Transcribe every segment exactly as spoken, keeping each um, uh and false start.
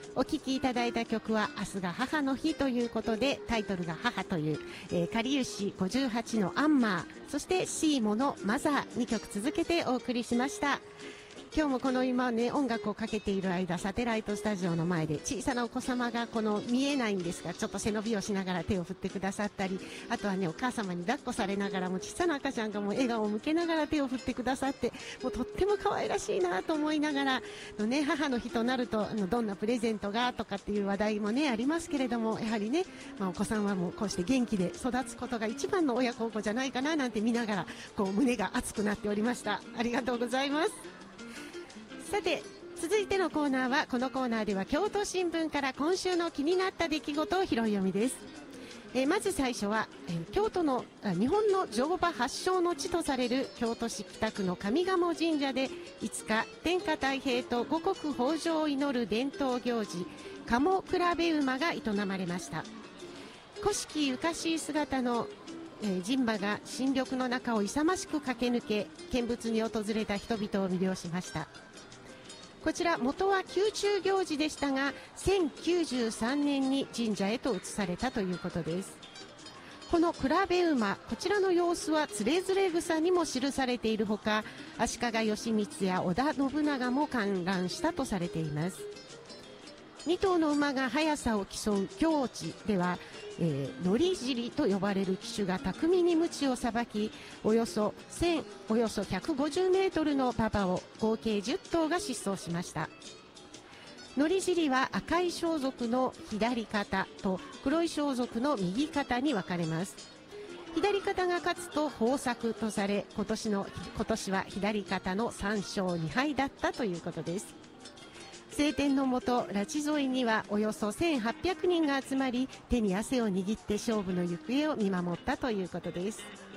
お聴きいただいた曲は明日が母の日ということで、タイトルが母という、えー、かりゆしごじゅうはちのアンマー、そしてシーモのマザー、にきょく続けてお送りしました。今日もこの今ね、音楽をかけている間、サテライトスタジオの前で小さなお子様がこの見えないんですが、ちょっと背伸びをしながら手を振ってくださったり、あとはね、お母様に抱っこされながらも小さな赤ちゃんがもう笑顔を向けながら手を振ってくださって、もうとっても可愛らしいなと思いながらのね、母の日となると、あのどんなプレゼントがとかっていう話題もね、ありますけれども、やはりね、まあ、お子さんはもうこうして元気で育つことが一番の親孝行じゃないかななんて見ながら、こう胸が熱くなっておりました。ありがとうございます。さて、続いてのコーナーは、このコーナーでは京都新聞から今週の気になった出来事を拾い読みです。えー、まず最初は、えー、京都の日本の乗馬発祥の地とされる京都市北区の上賀茂神社でいつか天下太平と五穀豊穣を祈る伝統行事、鴨比べ馬が営まれました。古式ゆかしい姿のえー、人馬が新緑の中を勇ましく駆け抜け、見物に訪れた人々を魅了しました。こちら元は宮中行事でしたが、せんきゅうじゅうさんねんに神社へと移されたということです。この比べ馬、こちらの様子はつれづれ草にも記されているほか、足利義満や織田信長も観覧したとされています。に頭の馬が速さを競う競地では、えー、乗り尻と呼ばれる騎手が巧みに鞭をさばき、およそ1000およそひゃくごじゅうメートルの馬場を合計じゅっ頭が疾走しました。乗り尻は赤い装束の左肩と黒い装束の右肩に分かれます。左肩が勝つと豊作とされ、今年の今年は左肩のさん勝に敗だったということです。晴天のもと、拉致沿いにはおよそせんはっぴゃくにんが集まり、手に汗を握って勝負の行方を見守ったということです。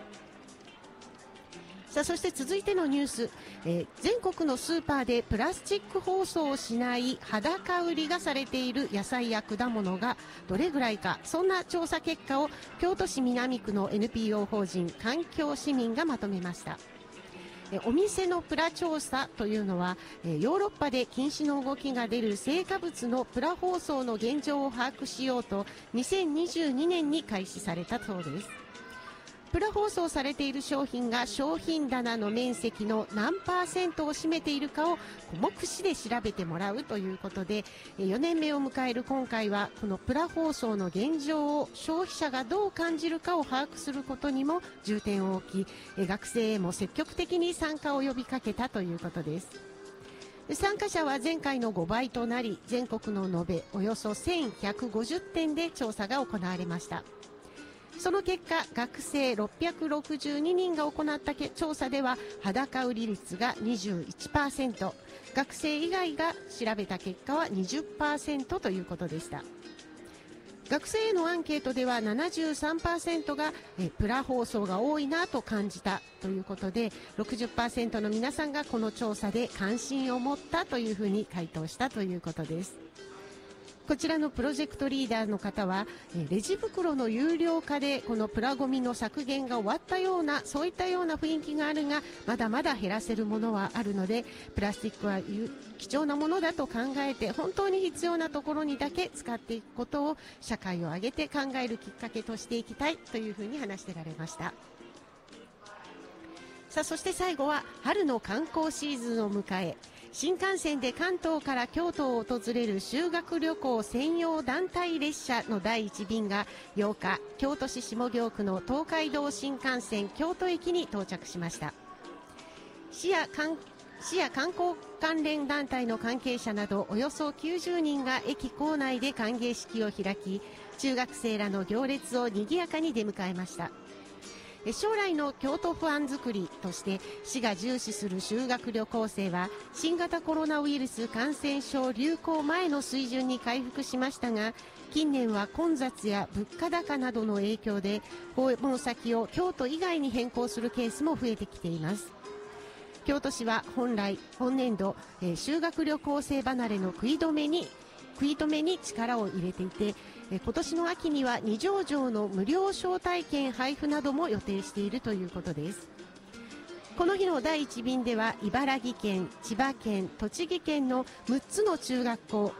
さあ、そして続いてのニュース、えー、全国のスーパーでプラスチック包装をしない裸売りがされている野菜や果物がどれぐらいか、そんな調査結果を京都市南区の エヌピーオー 法人環境市民がまとめました。お店のプラ調査というのは、ヨーロッパで禁止の動きが出る成果物のプラ包装の現状を把握しようとにせんにじゅうにねんに開始されたそうです。プラ包装されている商品が商品棚の面積の何パーセントを占めているかを目視で調べてもらうということで、よねんめを迎える今回はこのプラ包装の現状を消費者がどう感じるかを把握することにも重点を置き、学生へも積極的に参加を呼びかけたということです。参加者は前回のごばいとなり、全国の延べおよそせんひゃくごじゅってんで調査が行われました。その結果、学生ろっぴゃくろくじゅうににんが行った調査では裸売り率が にじゅういちパーセント、学生以外が調べた結果は にじゅっパーセント ということでした。学生へのアンケートでは ななじゅうさんパーセント がえプラ包装が多いなと感じたということで、 ろくじゅっパーセント の皆さんがこの調査で関心を持ったというふうに回答したということです。こちらのプロジェクトリーダーの方は、レジ袋の有料化でこのプラゴミの削減が終わったような、そういったような雰囲気があるが、まだまだ減らせるものはあるので、プラスチックは貴重なものだと考えて、本当に必要なところにだけ使っていくことを社会を挙げて考えるきっかけとしていきたいというふうに話してられました。さあ、そして最後は春の観光シーズンを迎え、新幹線で関東から京都を訪れる修学旅行専用団体列車のだいいち便がようか、京都市下京区の東海道新幹線京都駅に到着しました。市や観市や観光関連団体の関係者などおよそきゅうじゅうにんが駅構内で歓迎式を開き、中学生らの行列を賑やかに出迎えました。将来の京都府案づくりとして市が重視する修学旅行生は、新型コロナウイルス感染症流行前の水準に回復しましたが、近年は混雑や物価高などの影響で訪問先を京都以外に変更するケースも増えてきています。京都市は本来本年度、えー、修学旅行生離れの食い止めに食い止めに力を入れていて、今年の秋には二条城の無料招待券配布なども予定しているということです。この日のだいいち便では茨城県、千葉県、栃木県のむっつの中学校